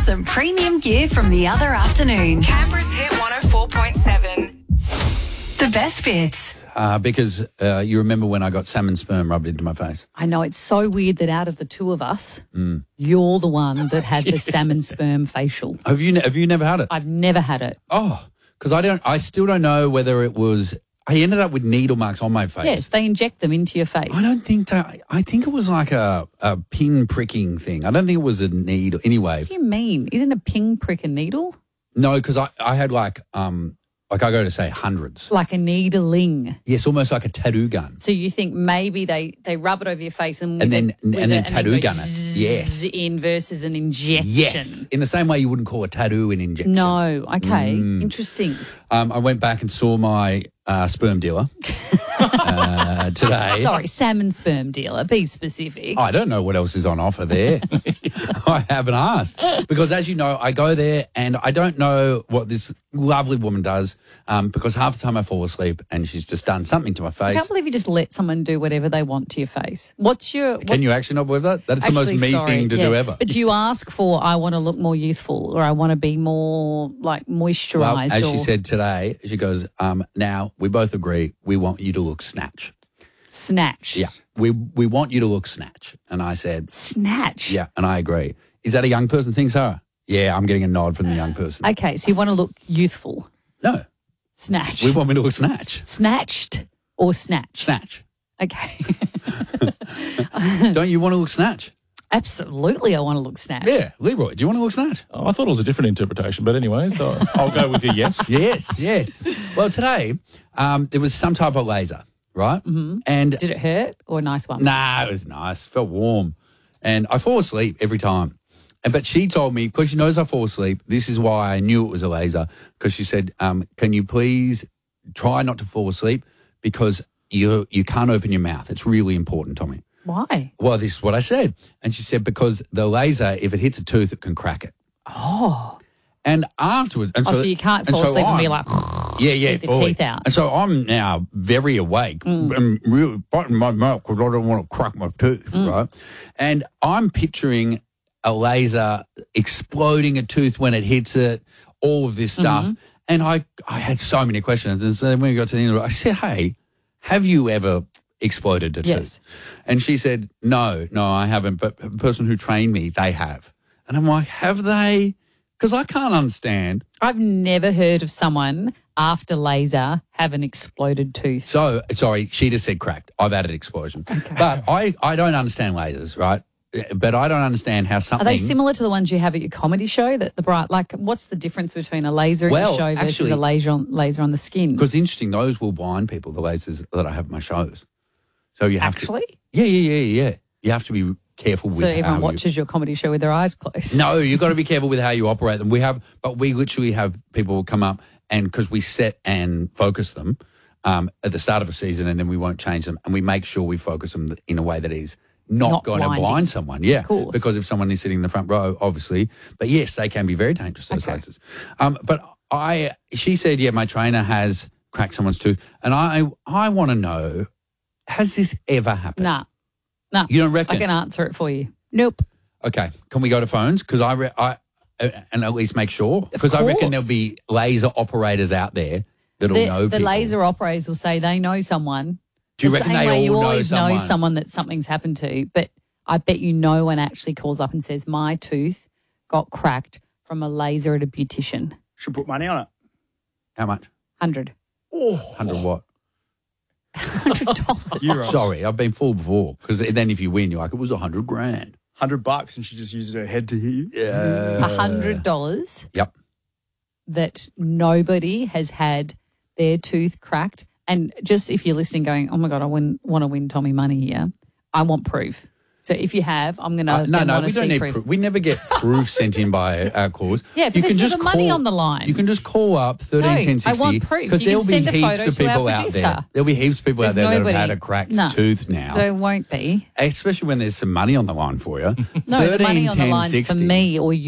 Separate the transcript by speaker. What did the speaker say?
Speaker 1: some premium gear from the other afternoon.
Speaker 2: Canberra's Hit 104.7.
Speaker 1: The best bits.
Speaker 3: Because you remember when I got salmon sperm rubbed into my face?
Speaker 4: I know, it's so weird that out of the two of us, you're the one that had the salmon sperm facial.
Speaker 3: Have you never had it?
Speaker 4: I've never had it.
Speaker 3: Oh, because I still don't know whether it was. I ended up with needle marks on my face.
Speaker 4: Yes, they inject them into your face.
Speaker 3: I don't think that. I think it was like a pin pricking thing. I don't think it was a needle. Anyway.
Speaker 4: What do you mean? Isn't a pin prick a needle?
Speaker 3: No, because I had like I go to say hundreds.
Speaker 4: Like a needling.
Speaker 3: Yes, almost like a tattoo gun.
Speaker 4: So you think maybe they rub it over your face and
Speaker 3: then tattoo gun it.
Speaker 4: Yes. In versus an injection.
Speaker 3: Yes. In the same way you wouldn't call a tattoo an injection.
Speaker 4: No. Okay. Interesting.
Speaker 3: I went back and saw my sperm dealer today.
Speaker 4: Sorry, salmon sperm dealer. Be specific.
Speaker 3: I don't know what else is on offer there. I haven't asked. Because as you know, I go there and I don't know what this lovely woman does because half the time I fall asleep and she's just done something to my
Speaker 4: I
Speaker 3: face.
Speaker 4: can't believe you just let someone do whatever they want to your face.
Speaker 3: Can you actually not believe that? That's the most me thing to do ever.
Speaker 4: But do you ask for, I want to look more youthful or I want to be more like moisturised?
Speaker 3: Well, as she said today, she goes, now we both agree we want you to look snatch.
Speaker 4: Snatch?
Speaker 3: Yeah. We want you to look snatch. And I said...
Speaker 4: Snatch?
Speaker 3: Yeah, and I agree. Is that a young person thing, Sarah? Yeah, I'm getting a nod from the young person.
Speaker 4: Okay, so you want to look youthful?
Speaker 3: No.
Speaker 4: Snatch.
Speaker 3: We want me to look snatch.
Speaker 4: Snatched or snatch?
Speaker 3: Snatch.
Speaker 4: Okay.
Speaker 3: Don't you want to look snatch?
Speaker 4: Absolutely, I want to look snatch.
Speaker 3: Yeah, Leroy, do you want to look snatch?
Speaker 5: Oh, I thought it was a different interpretation, but anyway, so I'll go with your yes.
Speaker 3: Yes. Well, today there was some type of laser, right? Mm-hmm. And
Speaker 4: did it hurt or a nice one?
Speaker 3: Nah, it was nice. Felt warm. And I fall asleep every time. But she told me, because she knows I fall asleep, this is why I knew it was a laser, because she said, can you please try not to fall asleep because you can't open your mouth. It's really important, Tommy.
Speaker 4: Why?
Speaker 3: Well, this is what I said. And she said, because the laser, if it hits a tooth, it can crack it.
Speaker 4: Oh.
Speaker 3: And afterwards... And
Speaker 4: so you can't fall asleep and be like...
Speaker 3: Yeah,
Speaker 4: the teeth out.
Speaker 3: And so I'm now very awake and really biting my mouth because I don't want to crack my tooth, right? And I'm picturing a laser exploding a tooth when it hits it, all of this stuff. And I had so many questions. And so then when we got to the end of it, I said, hey, have you ever exploded a tooth? And she said, no, I haven't. But the person who trained me, they have. And I'm like, have they? Because I can't understand.
Speaker 4: I've never heard of someone after laser have an exploded tooth.
Speaker 3: So, sorry, she just said cracked. I've added explosion. Okay. But I don't understand lasers, right? But I don't understand how something...
Speaker 4: Are they similar to the ones you have at your comedy show? That the bright, like, what's the difference between a laser at your show versus a laser on the skin?
Speaker 3: Because interesting, those will blind people, the lasers that I have at my shows. So you have
Speaker 4: to...
Speaker 3: Yeah. You have to be careful with how
Speaker 4: everyone watches your comedy show with their eyes closed.
Speaker 3: No, you've got to be careful with how you operate them. We literally have people come up and because we set and focus them at the start of a season and then we won't change them and we make sure we focus them in a way that is not going to blind someone. Yeah, because if someone is sitting in the front row, obviously. But yes, they can be very dangerous, those lasers. But she said, yeah, my trainer has cracked someone's tooth. And I want to know, has this ever happened?
Speaker 4: Nah.
Speaker 3: You don't reckon?
Speaker 4: I can answer it for you. Nope.
Speaker 3: Okay. Can we go to phones? Because and at least make sure. Because I reckon there'll be laser operators out there that'll know people.
Speaker 4: The laser operators will say they know someone.
Speaker 3: Do you reckon they all know someone?
Speaker 4: You always know someone that something's happened to, but I bet you no one actually calls up and says, my tooth got cracked from a laser at a beautician.
Speaker 5: Should put money on it.
Speaker 3: How much?
Speaker 4: 100.
Speaker 5: Oh.
Speaker 3: 100 what?
Speaker 4: $100.
Speaker 3: Sorry, I've been fooled before. Because then if you win, you're like, it was $100,000.
Speaker 5: $100 and she just uses her head to hit you.
Speaker 3: Yeah.
Speaker 4: $100.
Speaker 3: Yep.
Speaker 4: That nobody has had their tooth cracked. And just if you're listening going, oh, my God, I want to win Tommy money here, I want proof. So if you have, I'm going to
Speaker 3: No, we don't need proof. We never get proof sent in by our calls.
Speaker 4: Yeah, but there's never money on the line.
Speaker 3: You can just call up 131060.
Speaker 4: I want proof.
Speaker 3: Because there'll be heaps of people out there. There'll be heaps of people out there that have had a cracked tooth now.
Speaker 4: There won't be.
Speaker 3: Especially when there's some money on the line for you.
Speaker 4: No, the money on the line's for me or you.